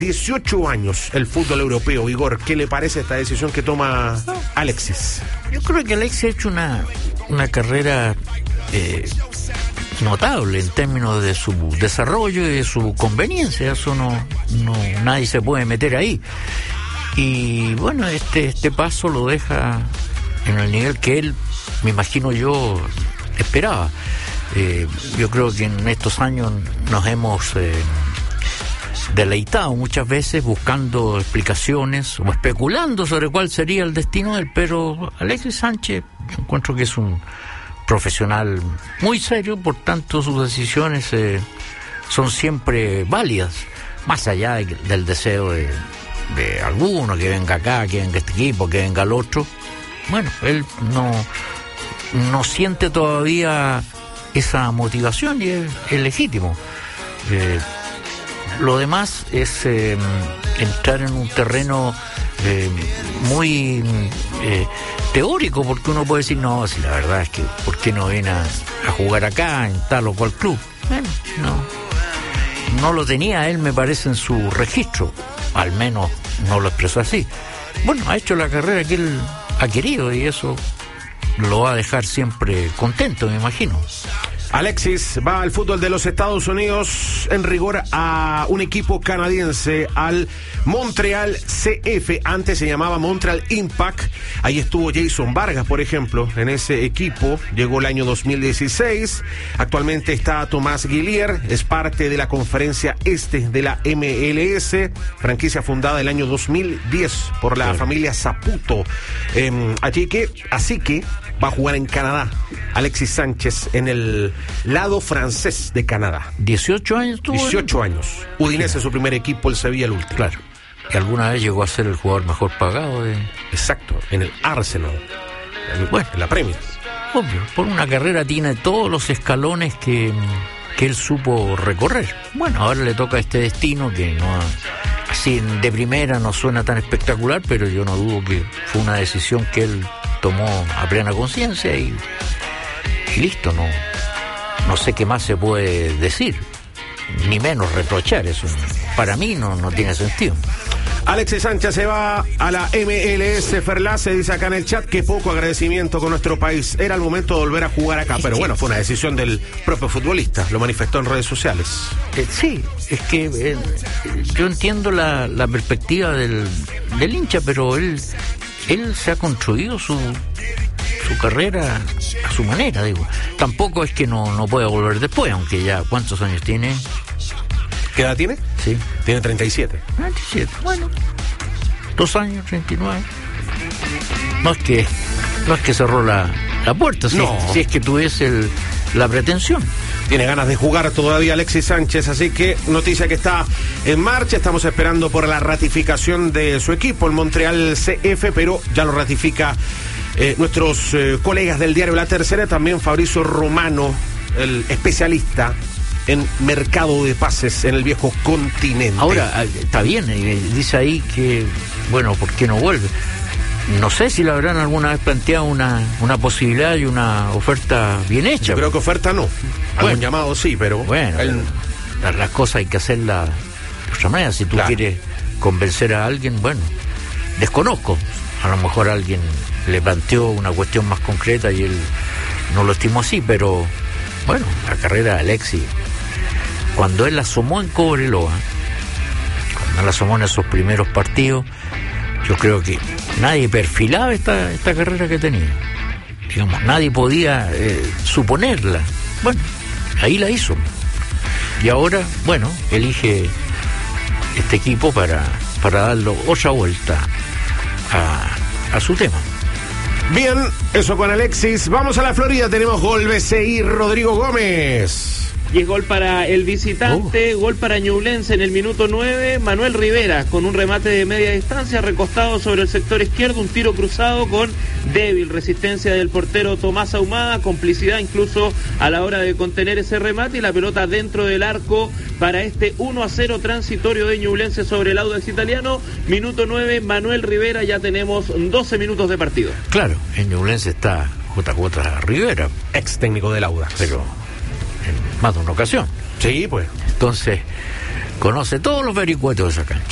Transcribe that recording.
18 años el fútbol europeo. Igor, ¿qué le parece esta decisión que toma Alexis? Yo creo que Alexis ha hecho una carrera notable en términos de su desarrollo y de su conveniencia. Eso nadie se puede meter ahí. Y bueno, este paso lo deja en el nivel que él, me imagino yo, esperaba. Yo creo que en estos años nos hemos deleitado muchas veces buscando explicaciones o especulando sobre cuál sería el destino de él, pero Alexis Sánchez, yo encuentro que es un profesional muy serio, por tanto sus decisiones son siempre válidas, más allá del deseo de alguno, que venga acá, que venga este equipo, que venga el otro. Bueno, él no siente todavía esa motivación y es legítimo. Lo demás es entrar en un terreno muy teórico, porque uno puede decir, no, si la verdad es que ¿por qué no viene a jugar acá en tal o cual club? Bueno, no lo tenía él, me parece, en su registro, al menos no lo expresó así. Bueno, ha hecho la carrera que él ha querido y eso lo va a dejar siempre contento, me imagino. Alexis va al fútbol de los Estados Unidos, en rigor a un equipo canadiense, al Montreal CF, antes se llamaba Montreal Impact. Ahí estuvo Jason Vargas, por ejemplo, en ese equipo, llegó el año 2016. Actualmente está Tomás Guillier, es parte de la conferencia este de la MLS, franquicia fundada el año 2010 por la familia Saputo. Así que va a jugar en Canadá Alexis Sánchez, en el lado francés de Canadá. 18 años tuvo. 18 años. Udinese es su primer equipo, el Sevilla el último. Claro. Y alguna vez llegó a ser el jugador mejor pagado de... Exacto, en el Arsenal. En la Premier. Obvio, por una carrera tiene todos los escalones que él supo recorrer. Bueno, ahora le toca este destino que no... Así de primera no suena tan espectacular, pero yo no dudo que fue una decisión que él tomó a plena conciencia y listo, no sé qué más se puede decir, ni menos reprochar. Eso para mí no tiene sentido. Alexis Sánchez se va a la MLS. Ferlá se dice acá en el chat que poco agradecimiento con nuestro país. Era el momento de volver a jugar acá, pero bueno, fue una decisión del propio futbolista, lo manifestó en redes sociales. Sí, es que yo entiendo la perspectiva del hincha, pero él se ha construido su carrera a su manera, digo. Tampoco es que no pueda volver después, aunque ya, ¿cuántos años tiene? ¿Qué edad tiene? Sí. Tiene 37. 37, bueno. 2 años, 39. No es que cerró la puerta, si es que tuviese la pretensión. Tiene ganas de jugar todavía Alexis Sánchez, así que noticia que está en marcha. Estamos esperando por la ratificación de su equipo, el Montreal CF, pero ya lo ratifica nuestros colegas del diario La Tercera, también Fabrizio Romano, el especialista en mercado de pases en el viejo continente. Ahora, está bien, dice ahí que, bueno, ¿por qué no vuelve? No sé si le habrán alguna vez planteado una posibilidad y una oferta bien hecha. Yo creo que oferta no. Algún llamado sí, pero... Bueno, las cosas hay que hacerlas de otra manera. Si tú quieres convencer a alguien, bueno, desconozco. A lo mejor alguien le planteó una cuestión más concreta y él no lo estimó así, pero bueno, la carrera de Alexis, cuando él asomó en Cobreloa, cuando él asomó en esos primeros partidos, yo creo que nadie perfilaba esta carrera que tenía. Digamos, nadie podía suponerla. Bueno, ahí la hizo. Y ahora, bueno, elige este equipo para darle otra vuelta a su tema. Bien, eso con Alexis. Vamos a la Florida, tenemos gol BCI Rodrigo Gómez. Y es gol para el visitante, gol para Ñublense en el minuto 9, Manuel Rivera con un remate de media distancia, recostado sobre el sector izquierdo, un tiro cruzado con débil resistencia del portero Tomás Ahumada, complicidad incluso a la hora de contener ese remate y la pelota dentro del arco para este 1-0 transitorio de Ñublense sobre el Audax Italiano. Minuto 9, Manuel Rivera, ya tenemos 12 minutos de partido. Claro, en Ñublense está JJ Rivera, ex técnico del Audax, pero en más de una ocasión. Sí, pues. Entonces, conoce todos los vericuetos de esa cancha.